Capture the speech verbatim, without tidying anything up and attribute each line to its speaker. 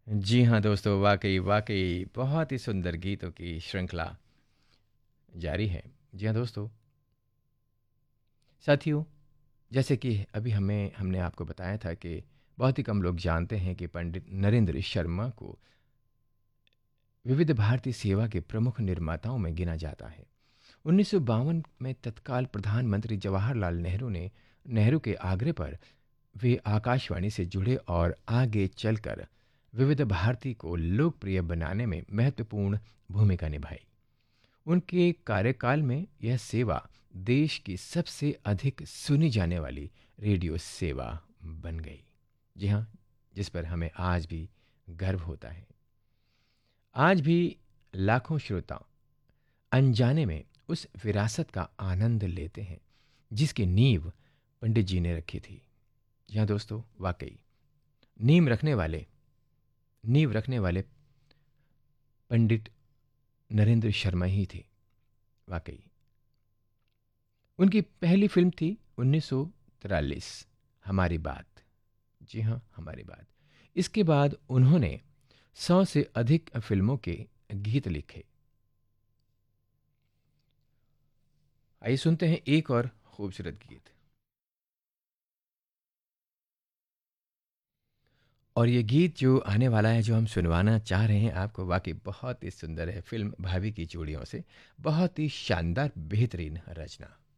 Speaker 1: जी हाँ दोस्तों, वाक़ई, वाक़ई बहुत ही सुंदर गीतों की श्रृंखला जारी है। जी हाँ दोस्तों, साथियों, जैसे कि अभी हमें हमने आपको बताया था कि बहुत ही कम लोग जानते हैं कि पंडित नरेंद्र शर्मा को विविध भारती सेवा के प्रमुख निर्माताओं में गिना जाता है। उन्नीस सौ बावन में तत्काल प्रधानमंत्री जवाहरलाल नेहरू ने नेहरू के आग्रह पर वे आकाशवाणी से जुड़े और आगे चलकर विविध भारती को लोकप्रिय बनाने में महत्वपूर्ण भूमिका निभाई। उनके कार्यकाल में यह सेवा देश की सबसे अधिक सुनी जाने वाली रेडियो सेवा बन गई। जी हाँ, जिस पर हमें आज भी गर्व होता है। आज भी लाखों श्रोता अनजाने में उस विरासत का आनंद लेते हैं जिसकी नींव पंडित जी ने रखी थी। जी हाँ दोस्तों, वाकई नींव रखने वाले नींव रखने वाले पंडित नरेंद्र शर्मा ही थे। वाकई उनकी पहली फिल्म थी उन्नीस सौ तिरालीस, हमारी बात। जी हाँ, हमारी बात। इसके बाद उन्होंने सौ से अधिक फिल्मों के गीत लिखे। आइए सुनते हैं एक और खूबसूरत गीत। और ये गीत जो आने वाला है, जो हम सुनवाना चाह रहे हैं आपको, वाकई बहुत ही सुंदर है। फिल्म भाभी की चूड़ियों से बहुत ही शानदार बेहतरीन रचना।